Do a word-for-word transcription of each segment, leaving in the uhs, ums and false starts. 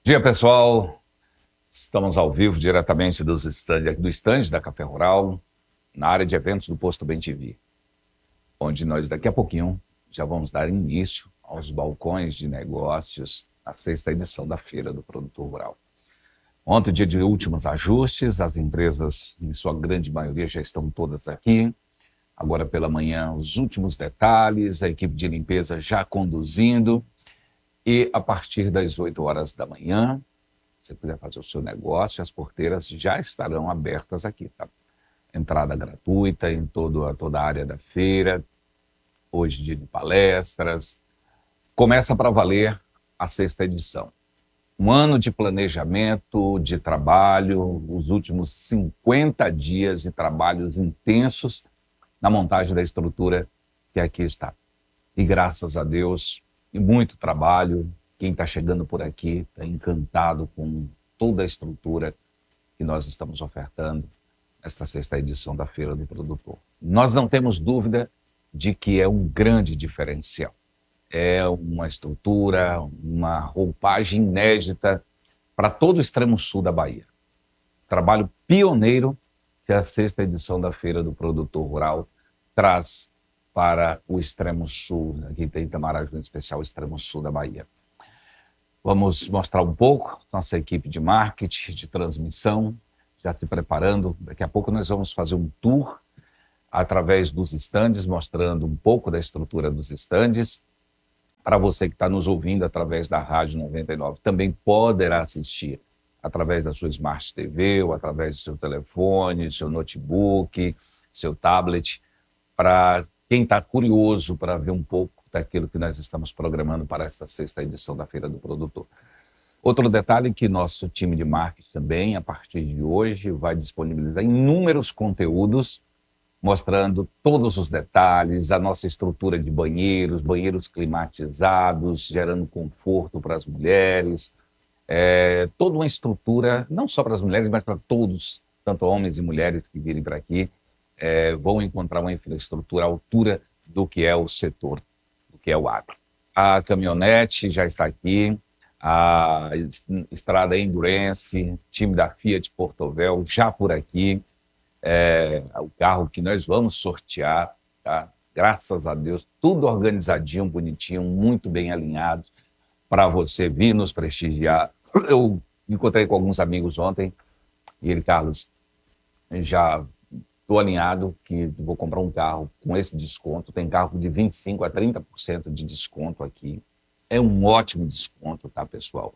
Dia, pessoal. Estamos ao vivo diretamente dos stand, do estande da Café Rural, na área de eventos do Posto Bem T V, onde nós daqui a pouquinho já vamos dar início aos balcões de negócios, a sexta edição da Feira do Produtor Rural. Ontem, dia de últimos ajustes, as empresas, em sua grande maioria, já estão todas aqui. Agora pela manhã, os últimos detalhes, a equipe de limpeza já conduzindo. E a partir das oito horas da manhã, se você quiser fazer o seu negócio, as porteiras já estarão abertas aqui, tá? Entrada gratuita em todo, toda a área da feira. Hoje, dia de palestras. Começa para valer a sexta edição. Um ano de planejamento, de trabalho, os últimos cinquenta dias de trabalhos intensos na montagem da estrutura que aqui está. E graças a Deus, e muito trabalho, quem está chegando por aqui está encantado com toda a estrutura que nós estamos ofertando nesta sexta edição da Feira do Produtor. Nós não temos dúvida de que é um grande diferencial. É uma estrutura, uma roupagem inédita para todo o extremo sul da Bahia. Trabalho pioneiro que a sexta edição da Feira do Produtor Rural traz para o extremo sul, aqui tem Itamaraju, em especial o extremo sul da Bahia. Vamos mostrar um pouco nossa equipe de marketing, de transmissão, já se preparando. Daqui a pouco nós vamos fazer um tour através dos estandes, mostrando um pouco da estrutura dos estandes. Para você que está nos ouvindo através da Rádio noventa e nove, também poderá assistir através da sua Smart T V, ou através do seu telefone, seu notebook, seu tablet, para quem está curioso para ver um pouco daquilo que nós estamos programando para esta sexta edição da Feira do Produtor. Outro detalhe que nosso time de marketing também, a partir de hoje, vai disponibilizar inúmeros conteúdos mostrando todos os detalhes, a nossa estrutura de banheiros, banheiros climatizados, gerando conforto para as mulheres, é, toda uma estrutura, não só para as mulheres, mas para todos, tanto homens e mulheres que virem para aqui, é, vão encontrar uma infraestrutura à altura do que é o setor, do que é o agro. A caminhonete já está aqui, a estrada Endurance, time da Fiat Portovel já por aqui, é, o carro que nós vamos sortear, tá? Graças a Deus, tudo organizadinho, bonitinho, muito bem alinhado para você vir nos prestigiar. Eu encontrei com alguns amigos ontem e ele, Carlos, já estou alinhado que vou comprar um carro com esse desconto. Tem carro de vinte e cinco por cento a trinta por cento de desconto aqui. É um ótimo desconto, tá, pessoal?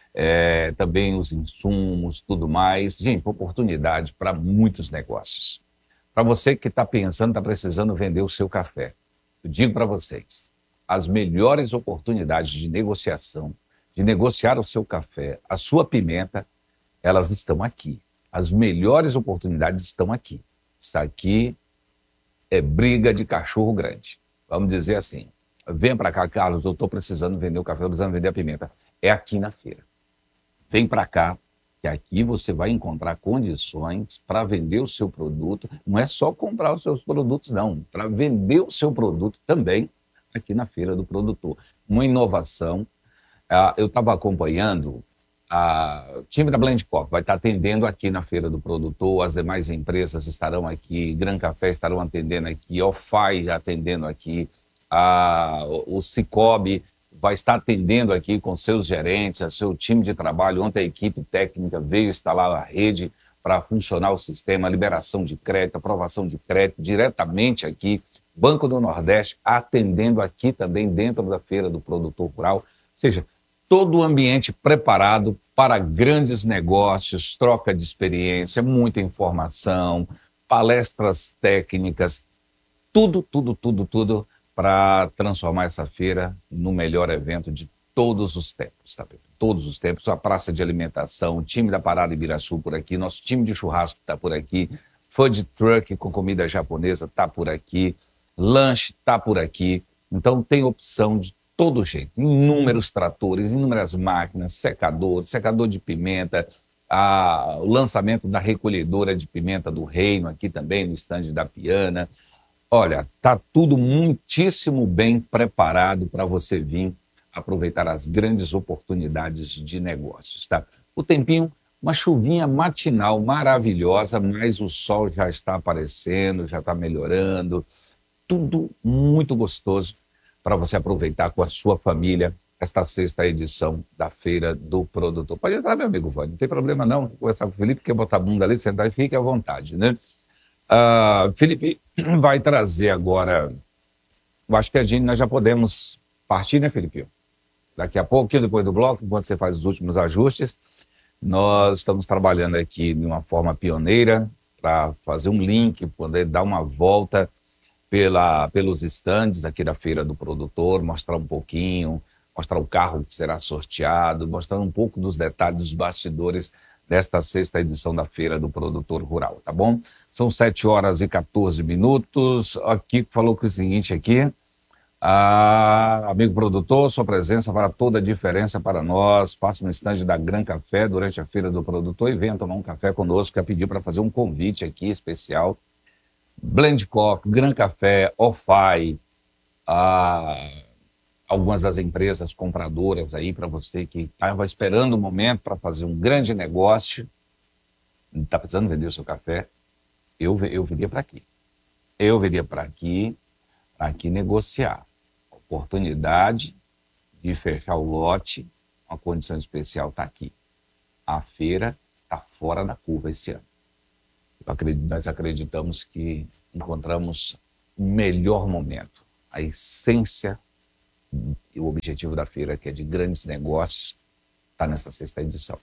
É, também os insumos, tudo mais. Gente, oportunidade para muitos negócios. Para você que está pensando, está precisando vender o seu café, eu digo para vocês, as melhores oportunidades de negociação, de negociar o seu café, a sua pimenta, elas estão aqui. As melhores oportunidades estão aqui. Isso aqui é briga de cachorro grande. Vamos dizer assim, vem para cá, Carlos, eu estou precisando vender o café, eu precisando vender a pimenta. É aqui na feira. Vem para cá, que aqui você vai encontrar condições para vender o seu produto. Não é só comprar os seus produtos, não. Para vender o seu produto também aqui na Feira do Produtor. Uma inovação. Uh, eu estava acompanhando, uh, o time da Blend Coffee vai estar atendendo aqui na Feira do Produtor, as demais empresas estarão aqui, Gran Café estarão atendendo aqui, Ofai atendendo aqui, uh, o Cicobi vai estar atendendo aqui com seus gerentes, seu time de trabalho. Ontem a equipe técnica veio instalar a rede para funcionar o sistema, liberação de crédito, aprovação de crédito, diretamente aqui, Banco do Nordeste atendendo aqui também dentro da Feira do Produtor Rural. Ou seja, todo o ambiente preparado para grandes negócios, troca de experiência, muita informação, palestras técnicas, tudo, tudo, tudo, tudo para transformar essa feira no melhor evento de todos os tempos, tá? Todos os tempos, a praça de alimentação, o time da Parada Ibiraçu por aqui, nosso time de churrasco está por aqui, food truck com comida japonesa está por aqui, lanche está por aqui, então tem opção de todo jeito, inúmeros tratores, inúmeras máquinas, secador, secador de pimenta, a, o lançamento da recolhedora de pimenta do Reino aqui também no estande da Piana. Olha, tá tudo muitíssimo bem preparado para você vir aproveitar as grandes oportunidades de negócios, tá? O tempinho, uma chuvinha matinal maravilhosa, mas o sol já está aparecendo, já está melhorando, tudo muito gostoso para você aproveitar com a sua família esta sexta edição da Feira do Produtor. Pode entrar, meu amigo Vânia, não tem problema não, vou conversar com o Felipe, quer botar a bunda ali, sentar e fique à vontade, né? Uh, Felipe vai trazer agora, eu acho que a gente, nós já podemos partir, né, Felipe? Daqui a pouco, depois do bloco, enquanto você faz os últimos ajustes, nós estamos trabalhando aqui de uma forma pioneira para fazer um link, poder dar uma volta pela, pelos estandes aqui da Feira do Produtor, mostrar um pouquinho, mostrar o carro que será sorteado, mostrar um pouco dos detalhes dos bastidores desta sexta edição da Feira do Produtor Rural, tá bom? São sete horas e quatorze minutos. Aqui falou que o seguinte aqui, ah, amigo produtor, sua presença fará toda a diferença para nós. Faça um estande da Gran Café durante a Feira do Produtor e venha tomar um café conosco. Quer pedir para fazer um convite aqui especial. Blend Coffee, Gran Café, Ofai, ah, algumas das empresas compradoras aí para você que estava esperando o momento para fazer um grande negócio, está precisando vender o seu café, eu, eu viria para aqui. Eu viria para aqui, para aqui negociar. Oportunidade de fechar o lote, uma condição especial está aqui. A feira está fora da curva esse ano. Eu acredito, nós acreditamos que encontramos o melhor momento, a essência e o objetivo da feira, que é de grandes negócios, está nessa sexta edição.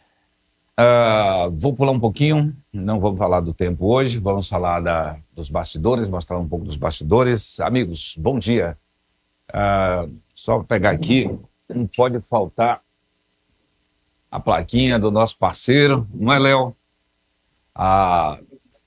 Uh, vou pular um pouquinho, não vamos falar do tempo hoje, vamos falar da, dos bastidores, mostrar um pouco dos bastidores. Amigos, bom dia. Uh, só pegar aqui, não pode faltar a plaquinha do nosso parceiro, não é, Léo? Uh,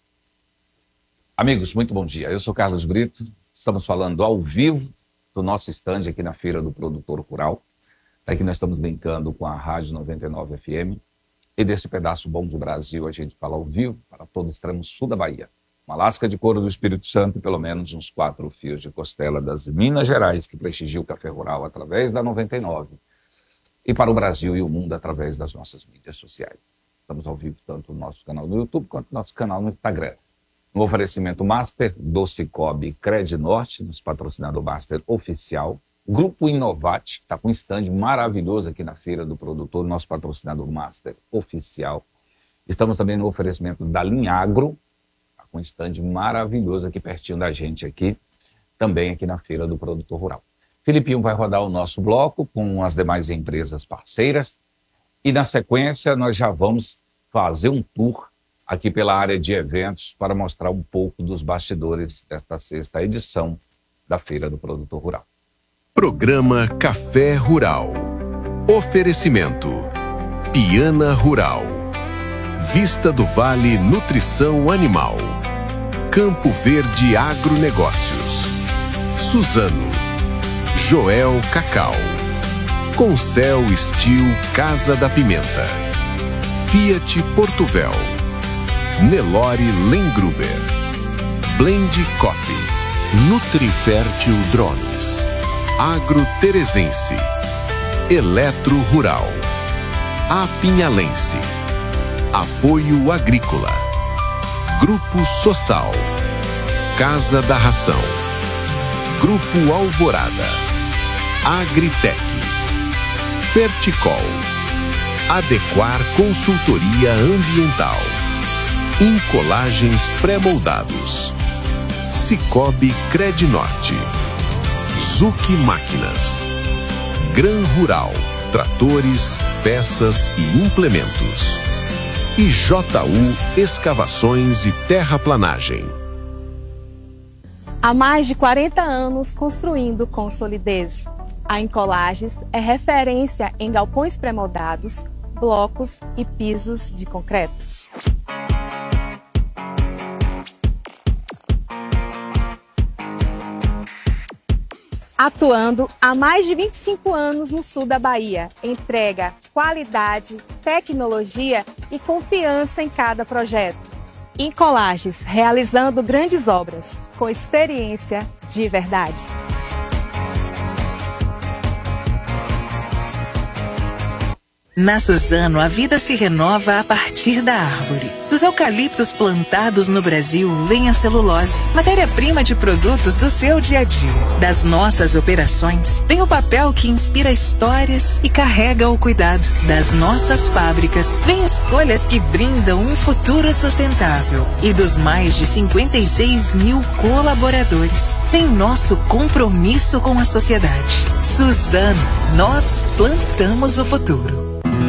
amigos, muito bom dia. Eu sou Carlos Brito, estamos falando ao vivo do nosso stand aqui na Feira do Produtor Rural. Aqui nós estamos brincando com a Rádio noventa e nove F M. E desse pedaço bom do Brasil a gente fala ao vivo para todo o extremo sul da Bahia. Uma lasca de couro do Espírito Santo e pelo menos uns quatro fios de costela das Minas Gerais, que prestigia o café rural através da noventa e nove. E para o Brasil e o mundo através das nossas mídias sociais. Estamos ao vivo tanto no nosso canal no YouTube quanto no nosso canal no Instagram. No oferecimento Master do Cicobi Cred Norte, nosso patrocinador Master oficial. Grupo Inovate, que está com um stand maravilhoso aqui na Feira do Produtor, nosso patrocinador Master oficial. Estamos também no oferecimento da Linhagro, tá com um stand maravilhoso aqui pertinho da gente aqui, também aqui na Feira do Produtor Rural. Felipinho vai rodar o nosso bloco com as demais empresas parceiras e na sequência nós já vamos fazer um tour aqui pela área de eventos para mostrar um pouco dos bastidores desta sexta edição da Feira do Produtor Rural. Programa Café Rural. Oferecimento Piana Rural, Vista do Vale Nutrição Animal, Campo Verde Agronegócios, Suzano, Joel Cacau, Concel Steel Casa da Pimenta, Fiat Portuvel, Nelore Lengruber, Blend Coffee, Nutrifértil Drones, Agro Teresense, Eletro Rural, Apinhalense, Apoio Agrícola, Grupo Sossal, Casa da Ração, Grupo Alvorada, Agritec, Ferticol, Adequar Consultoria Ambiental, Incolagens Pré-moldados, Cicobi Cred Norte, Zuc Máquinas, Gran Rural, tratores, peças e implementos. E J U Escavações e Terraplanagem. Há mais de quarenta anos construindo com solidez. A Incolagens é referência em galpões pré-moldados, blocos e pisos de concreto. Atuando há mais de vinte e cinco anos no sul da Bahia, entrega qualidade, tecnologia e confiança em cada projeto. Incolagens, realizando grandes obras, com experiência de verdade. Na Suzano, a vida se renova a partir da árvore. Dos eucaliptos plantados no Brasil vem a celulose, matéria-prima de produtos do seu dia a dia. Das nossas operações vem o papel que inspira histórias e carrega o cuidado. Das nossas fábricas vem escolhas que brindam um futuro sustentável. E dos mais de cinquenta e seis mil colaboradores vem nosso compromisso com a sociedade. Suzano, nós plantamos o futuro.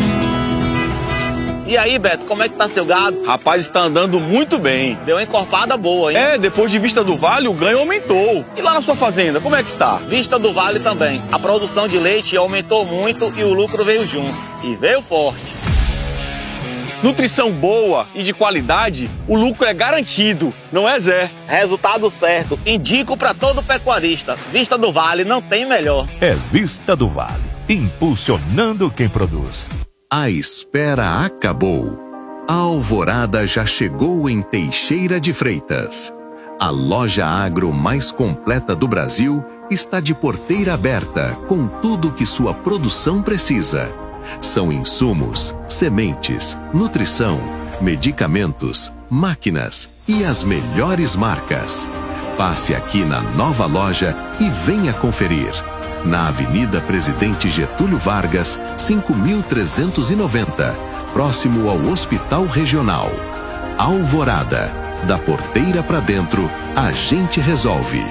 E aí, Beto, como é que tá seu gado? Rapaz, está andando muito bem. Deu uma encorpada boa, hein? É, depois de Vista do Vale, o ganho aumentou. E lá na sua fazenda, como é que está? Vista do Vale também. A produção de leite aumentou muito e o lucro veio junto. E veio forte. Nutrição boa e de qualidade, o lucro é garantido, não é, Zé? Resultado certo. Indico para todo pecuarista. Vista do Vale não tem melhor. É Vista do Vale, impulsionando quem produz. A espera acabou. A alvorada já chegou em Teixeira de Freitas. A loja agro mais completa do Brasil está de porteira aberta com tudo que sua produção precisa. São insumos, sementes, nutrição, medicamentos, máquinas e as melhores marcas. Passe aqui na nova loja e venha conferir. Na Avenida Presidente Getúlio Vargas, cinco mil trezentos e noventa, próximo ao Hospital Regional. Alvorada, da porteira para dentro, a gente resolve.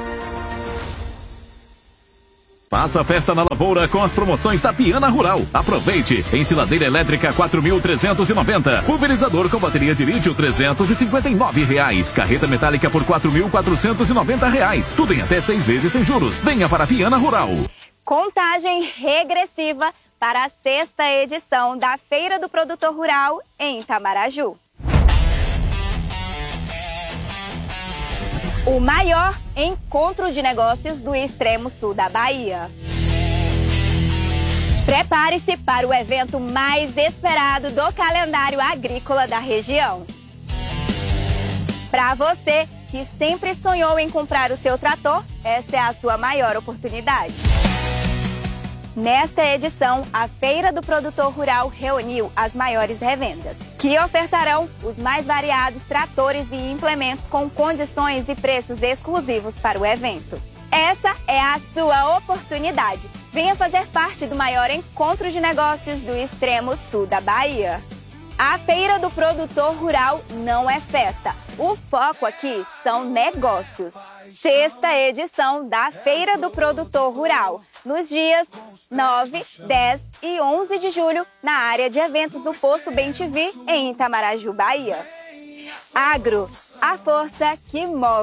Faça festa na lavoura com as promoções da Piana Rural. Aproveite! Ensiladeira elétrica quatro mil trezentos e noventa. Pulverizador com bateria de lítio trezentos e cinquenta e nove reais. Carreta metálica por quatro mil quatrocentos e noventa reais. Tudo em até seis vezes sem juros. Venha para a Piana Rural. Contagem regressiva para a sexta edição da Feira do Produtor Rural em Itamaraju. O maior encontro de negócios do extremo sul da Bahia. Prepare-se para o evento mais esperado do calendário agrícola da região. Para você que sempre sonhou em comprar o seu trator, essa é a sua maior oportunidade. Nesta edição, a Feira do Produtor Rural reuniu as maiores revendas, que ofertarão os mais variados tratores e implementos com condições e preços exclusivos para o evento. Essa é a sua oportunidade. Venha fazer parte do maior encontro de negócios do extremo sul da Bahia. A Feira do Produtor Rural não é festa. O foco aqui são negócios. Sexta edição da Feira do Produtor Rural, nos dias nove, dez e onze de julho, na área de eventos do Posto Bem-te-vi, em Itamaraju, Bahia. Agro, a força que move.